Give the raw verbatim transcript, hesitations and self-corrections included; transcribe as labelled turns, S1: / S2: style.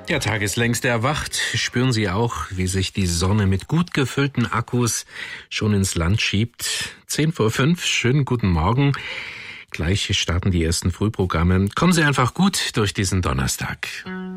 S1: Ja, tageslängst erwacht, spüren Sie auch, wie sich die Sonne mit gut gefüllten Akkus schon ins Land schiebt. Zehn vor fünf, schönen guten Morgen. Gleich starten die ersten Frühprogramme. Kommen Sie einfach gut durch diesen Donnerstag.